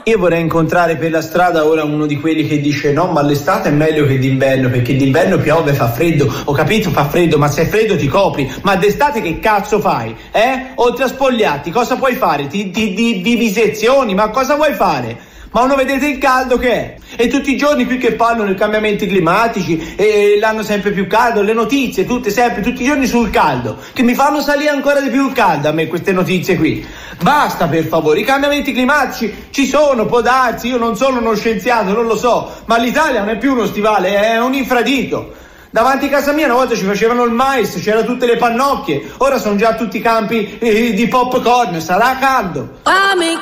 Io vorrei incontrare per la strada ora uno di quelli che dice no, ma l'estate è meglio che d'inverno, perché d'inverno piove, fa freddo. Ho capito, fa freddo, ma se è freddo ti copri. Ma d'estate che cazzo fai? Oltre a spogliarti, cosa puoi fare? Ti vivisezioni, ma cosa vuoi fare? Ma non vedete il caldo che è? E tutti i giorni qui che parlano dei cambiamenti climatici e l'hanno sempre più caldo, le notizie tutte sempre, tutti i giorni sul caldo, che mi fanno salire ancora di più il caldo a me queste notizie qui. Basta per favore, i cambiamenti climatici ci sono, può darsi, io non sono uno scienziato, non lo so, ma l'Italia non è più uno stivale, è un infradito. Davanti a casa mia una volta ci facevano il mais, c'erano tutte le pannocchie, ora sono già tutti campi di popcorn, sarà caldo.